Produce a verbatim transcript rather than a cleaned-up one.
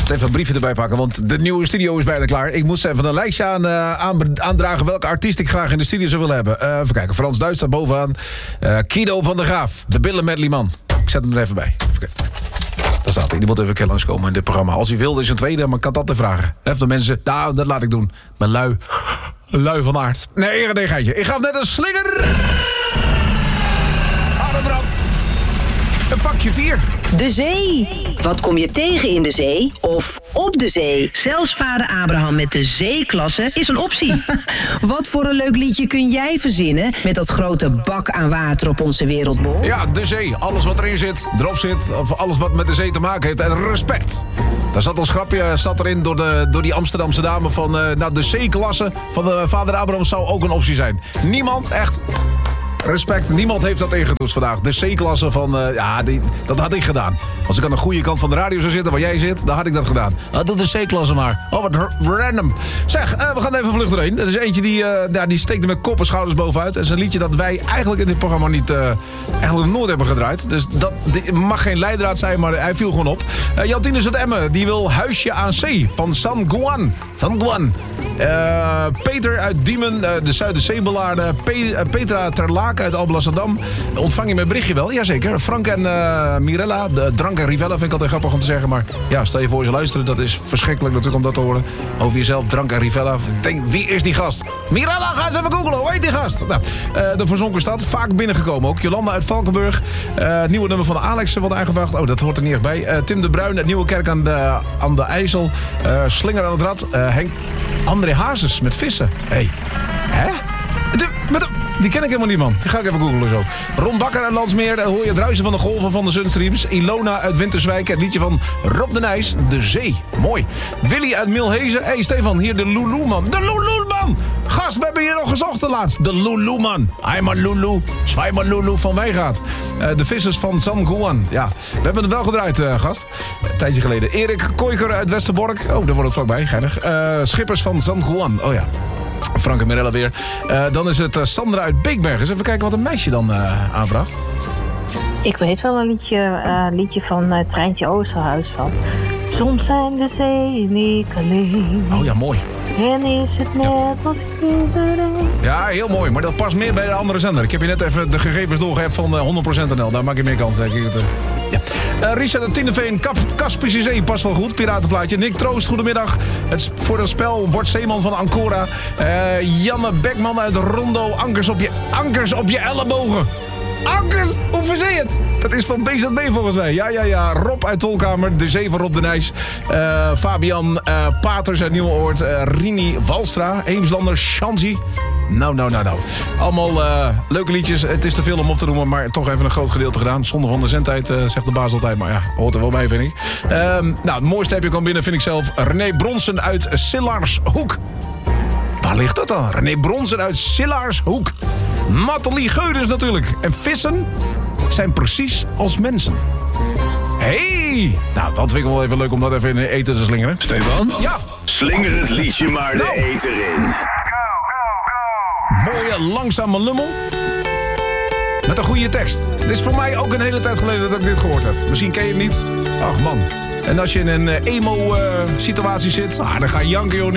moet even een briefje erbij pakken, want de nieuwe studio is bijna klaar. Ik moest even een lijstje aan, uh, aan, aandragen welke artiest ik graag in de studio zou willen hebben. Uh, even kijken, Frans Duits staat bovenaan. Uh, Kido van der Graaf, de Billen Medley Man. Ik zet hem er even bij. Even kijken. Daar staat hij, die moet even een keer langskomen in dit programma. Als hij wil is een tweede, maar ik kan dat te vragen. Even de mensen, nou, dat laat ik doen. Ik ben lui, lui van aard. Nee, nee, geitje. Ik gaf net een slinger. Hardenbrand. Een vakje vier. De zee. Wat kom je tegen in de zee of op de zee? Zelfs vader Abraham met de zeeklasse is een optie. Wat voor een leuk liedje kun jij verzinnen met dat grote bak aan water op onze wereldbol? Ja, de zee. Alles wat erin zit, erop zit, of alles wat met de zee te maken heeft. En respect. Daar zat als grapje zat erin door, de, door die Amsterdamse dame van... Uh, nou, de zeeklasse van de vader Abraham zou ook een optie zijn. Niemand, echt... Respect, niemand heeft dat ingetoetst vandaag. De C-klasse van, uh, ja, die, dat had ik gedaan. Als ik aan de goede kant van de radio zou zitten, waar jij zit, dan had ik dat gedaan. Uh, doe de C-klasse maar. Oh, wat random. Zeg, uh, we gaan even vlug doorheen. Er is eentje die, uh, ja, die steekt er met kop en schouders bovenuit. Het is een liedje dat wij eigenlijk in dit programma niet, uh, eigenlijk nooit hebben gedraaid. Dus dat die mag geen leidraad zijn, maar hij viel gewoon op. Uh, Jantine uit Emmen, die wil Huisje aan Zee van San Juan. San Juan. Uh, Peter uit Diemen, uh, de Zuiderzeebelaarde. Pe uh, Petra Terlaak uit Alblasserdam. Ontvang je mijn berichtje wel? Jazeker. Frank en uh, Mirella, de Drank en Rivella vind ik altijd grappig om te zeggen. Maar ja, stel je voor ze luisteren. Dat is verschrikkelijk natuurlijk om dat te horen. Over jezelf, Drank en Rivella. Denk, wie is die gast? Mirella, ga eens even googlen. Hoe heet die gast? Nou, uh, de Verzonken Stad. Vaak binnengekomen ook. Jolanda uit Valkenburg. Uh, het nieuwe nummer van Alex wordt aangevraagd. Oh, dat hoort er niet echt bij. Uh, Tim de Bruin uit Nieuwekerk aan de, aan de IJssel. Uh, Slinger aan het Rad. Uh, Henk André Hazes met vissen. Hé. Hey. Hè? De, met de, Die ken ik helemaal niet, man. Die ga ik even googlen zo. Ron Bakker uit Landsmeer, daar hoor je het ruisen van de golven van de Sunstreams. Ilona uit Winterswijk, het liedje van Rob de Nijs, De Zee. Mooi. Willy uit Milhezen. Hé, hey, Stefan, hier de Lulu, man. De Lulu, man! Gast, we hebben hier nog gezocht de laatst. De Lulu, man. Hij Lulu. Zwaai maar Lulu van Wijngaard. Uh, de vissers van San Juan. Ja, we hebben het wel gedraaid, uh, gast. Een tijdje geleden. Erik Kooiker uit Westerbork. Oh, daar wordt het vlakbij. Geinig. Uh, Schippers van San Juan. Oh ja. Frank en Mirella weer. Uh, dan is het uh, Sandra uit Beekberg. Eens even kijken wat een meisje dan uh, aanvraagt. Ik weet wel een liedje, uh, liedje van uh, Treintje Oosterhuis van... Soms zijn de zeeën niet alleen. Oh ja, mooi. En is het net ja. als iedereen. Ja, heel mooi. Maar dat past meer bij de andere zender. Ik heb je net even de gegevens doorgegeven van uh, honderd procent N L. Daar maak je meer kans, denk ik. Uh, ja. uh, Richard uit Tieneveen, Kaspische Zee, past wel goed. Piratenplaatje. Nick Troost, goedemiddag. Het, voor het spel wordt Zeeman van Ancora. Uh, Janne Bekman uit Rondo. Ankers op je, ankers op je ellebogen. Ankers, hoe verzee je het? Dat is van B Z B volgens mij. Ja, ja, ja. Rob uit Tolkamer. De Zee van Rob de Nijs. Uh, Fabian uh, Paters uit Nieuweoord. Uh, Rini Walstra. Eemslander Shanzi. Nou, nou, nou, nou. Allemaal uh, leuke liedjes. Het is te veel om op te noemen, maar toch even een groot gedeelte gedaan. Zonde van de zendtijd, uh, zegt de baas altijd. Maar ja, hoort er wel bij, vind ik. Uh, nou, het mooiste heb je kwam binnen, vind ik zelf. René Bronsen uit Sillarshoek. Waar ligt dat dan? René Bronsen uit Sillarshoek. Nathalie Geudens natuurlijk. En vissen zijn precies als mensen. Hey! Nou, dat vind ik wel even leuk om dat even in de eten te slingeren. Stefan? Ja? Slinger het liedje maar de nou. eter in. Mooie, langzame lummel. Met een goede tekst. Dit is voor mij ook een hele tijd geleden dat ik dit gehoord heb. Misschien ken je het niet. Ach man. En als je in een emo-situatie uh, zit, ah, dan ga je janken, joh, nu.